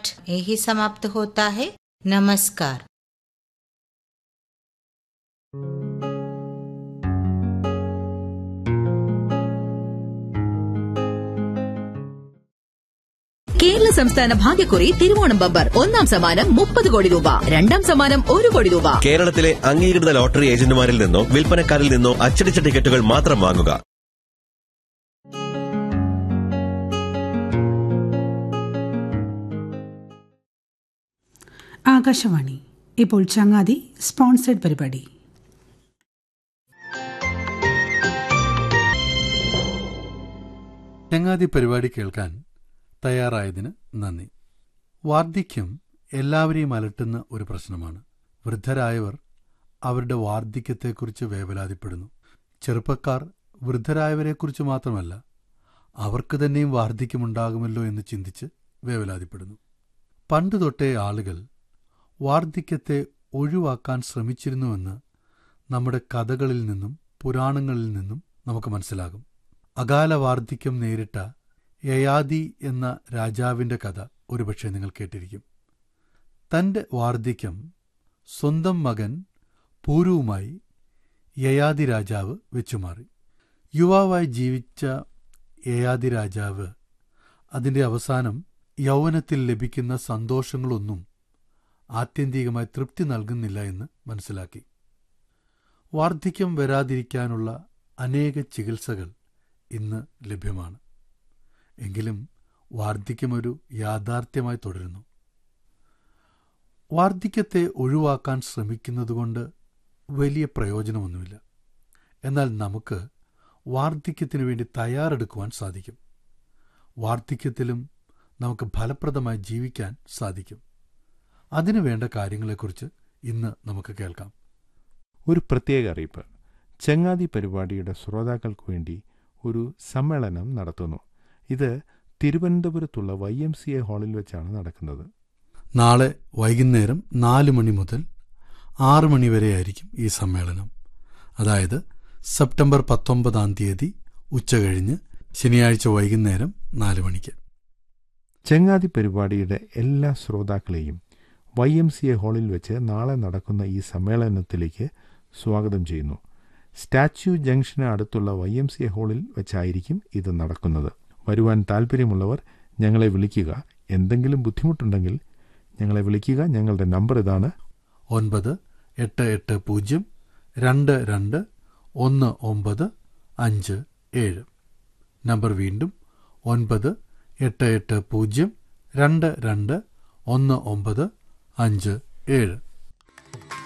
पाठ यही समाप्त होता है। नमस्कार। കേരള സംസ്ഥാന ഭാഗ്യക്കുറി തിരുവോണം ബമ്പർ. ഒന്നാം സമ്മാനം 30 കോടി രൂപ, രണ്ടാം സമ്മാനം 1 കോടി രൂപ. കേരളത്തിലെ അംഗീകൃത ലോട്ടറി ഏജന്റുമാരിൽ നിന്നോ വിൽപ്പനക്കാരിൽ നിന്നോ അച്ചടിച്ച ടിക്കറ്റുകൾ മാത്രം വാങ്ങുക. ആകാശവാണി. ഇപ്പോൾ ചങ്ങാതി സ്പോൺസേഡ് പരിപാടി. ചങ്ങാതി പരിപാടി കേൾക്കാൻ തയ്യാറായതിന് നന്ദി. വാർദ്ധക്യം എല്ലാവരെയും അലട്ടുന്ന ഒരു പ്രശ്നമാണ്. വൃദ്ധരായവർ അവരുടെ വാർദ്ധക്യത്തെക്കുറിച്ച് വേവലാതിപ്പെടുന്നു. ചെറുപ്പക്കാർ വൃദ്ധരായവരെക്കുറിച്ച് മാത്രമല്ല, അവർക്ക് തന്നെയും വാർദ്ധക്യമുണ്ടാകുമല്ലോ എന്ന് ചിന്തിച്ച് വേവലാതിപ്പെടുന്നു. പണ്ട് തൊട്ടേ ആളുകൾ വാർദ്ധക്യത്തെ ഒഴിവാക്കാൻ ശ്രമിച്ചിരുന്നുവെന്ന് നമ്മുടെ കഥകളിൽ നിന്നും പുരാണങ്ങളിൽ നിന്നും നമുക്ക് മനസ്സിലാകും. അകാല വാർദ്ധക്യം നേരിട്ട യയാതി എന്ന രാജാവിന്റെ കഥ ഒരുപക്ഷെ നിങ്ങൾ കേട്ടിരിക്കും. തന്റെ വാർദ്ധക്യം സ്വന്തം മകൻ പൂരുവുമായി യയാതി രാജാവ് വെച്ചുമാറി. യുവാവായി ജീവിച്ച യയാതി രാജാവ് അതിന്റെ അവസാനം യൗവനത്തിൽ ലഭിക്കുന്ന സന്തോഷങ്ങളൊന്നും ആത്യന്തികമായി തൃപ്തി നൽകുന്നില്ല എന്ന് മനസ്സിലാക്കി. വാർദ്ധക്യം വരാതിരിക്കാനുള്ള അനേക ചികിത്സകൾ ഇന്ന് ലഭ്യമാണ്. എങ്കിലും വാർദ്ധക്യമൊരു യാഥാർത്ഥ്യമായി തുടരുന്നു. വാർദ്ധക്യത്തെ ഒഴിവാക്കാൻ ശ്രമിക്കുന്നതുകൊണ്ട് വലിയ പ്രയോജനമൊന്നുമില്ല. എന്നാൽ നമുക്ക് വാർദ്ധക്യത്തിനു വേണ്ടി തയ്യാറെടുക്കുവാൻ സാധിക്കും. വാർദ്ധക്യത്തിലും നമുക്ക് ഫലപ്രദമായി ജീവിക്കാൻ സാധിക്കും. അതിനു വേണ്ട കാര്യങ്ങളെക്കുറിച്ച് ഇന്ന് നമുക്ക് കേൾക്കാം. ഒരു പ്രത്യേക അറിയിപ്പ്. ചങ്ങാതി പരിപാടിയുടെ ശ്രോതാക്കൾക്ക് വേണ്ടി ഒരു സമ്മേളനം നടത്തുന്നു. ഇത് തിരുവനന്തപുരത്തുള്ള YMCA ഹാളിൽ വെച്ചാണ് നടക്കുന്നത്. നാളെ വൈകുന്നേരം 4 മണി മുതൽ 6 മണി വരെയായിരിക്കും ഈ സമ്മേളനം. അതായത് സെപ്റ്റംബർ 19 ഉച്ചകഴിഞ്ഞ് ശനിയാഴ്ച വൈകുന്നേരം 4 മണിക്ക്. ചങ്ങാതി പരിപാടിയുടെ എല്ലാ ശ്രോതാക്കളെയും YMCA ഹാളിൽ വെച്ച് നാളെ നടക്കുന്ന ഈ സമ്മേളനത്തിലേക്ക് സ്വാഗതം ചെയ്യുന്നു. സ്റ്റാച്യു ജംഗ്ഷന് അടുത്തുള്ള YMCA ഹാളിൽ വെച്ചായിരിക്കും ഇത് നടക്കുന്നത്. വരുവാൻ താൽപ്പര്യമുള്ളവർ ഞങ്ങളെ വിളിക്കുക. എന്തെങ്കിലും ബുദ്ധിമുട്ടുണ്ടെങ്കിൽ ഞങ്ങളെ വിളിക്കുക. ഞങ്ങളുടെ നമ്പർ ഇതാണ്: 9880221957. നമ്പർ വീണ്ടും 9880221957.